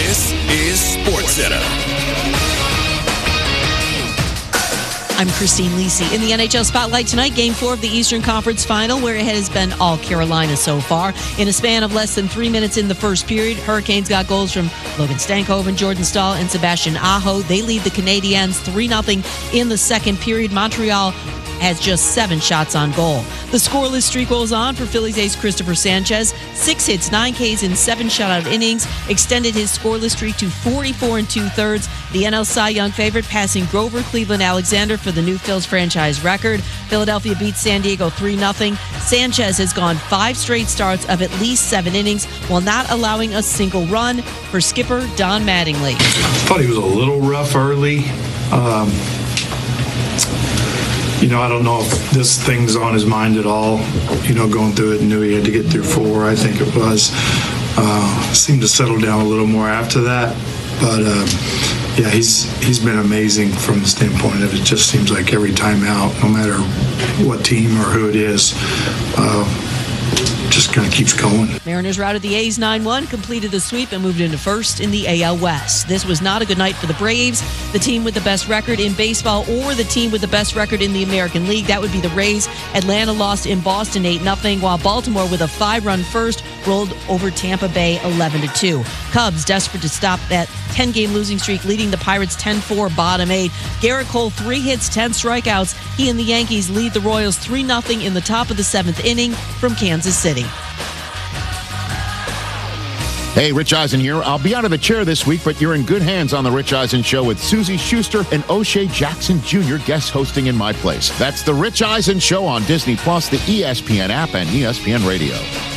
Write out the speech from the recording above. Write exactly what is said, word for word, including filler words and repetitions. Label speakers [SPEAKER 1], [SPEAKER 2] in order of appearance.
[SPEAKER 1] This is SportsCenter.
[SPEAKER 2] I'm Christine Lisi. In the N H L Spotlight tonight, Game four of the Eastern Conference Final, where it has been all Carolina so far. In a span of less than three minutes in the first period, Hurricanes got goals from Logan Stankoven, Jordan Staal, and Sebastian Aho. They lead the Canadiens three nothing in the second period. Montreal has just seven shots on goal. The scoreless streak rolls on for Phillies ace Christopher Sanchez. Six hits, nine Ks in seven shutout innings, extended his scoreless streak to forty-four and two-thirds. The N L Cy Young favorite, passing Grover Cleveland Alexander for the new Phils franchise record. Philadelphia beats San Diego three nothing. Sanchez has gone five straight starts of at least seven innings while not allowing a single run. For skipper Don Mattingly,
[SPEAKER 3] I thought he was a little rough early. Um, You know, I don't know if this thing's on his mind at all, you know, going through it and knew he had to get through four, I think it was. Uh, seemed to settle down a little more after that. But, uh, yeah, he's he's been amazing from the standpoint of it just seems like every time out, no matter what team or who it is, uh, just kind of keeps going.
[SPEAKER 2] Mariners routed the A's nine one, completed the sweep, and moved into first in the A L West. This was not a good night for the Braves, the team with the best record in baseball, or the team with the best record in the American League. That would be the Rays. Atlanta lost in Boston eight nothing, while Baltimore, with a five-run first, rolled over Tampa Bay eleven to two. Cubs, desperate to stop that ten-game losing streak, leading the Pirates ten four, bottom eight. Garrett Cole, three hits, ten strikeouts. He and the Yankees lead the Royals three nothing in the top of the seventh inning from Kansas City.
[SPEAKER 4] Hey, Rich Eisen here. I'll be out of the chair this week, but you're in good hands on The Rich Eisen Show with Susie Schuster and O'Shea Jackson Junior guest hosting in my place. That's The Rich Eisen Show on Disney Plus, the E S P N app, and E S P N Radio.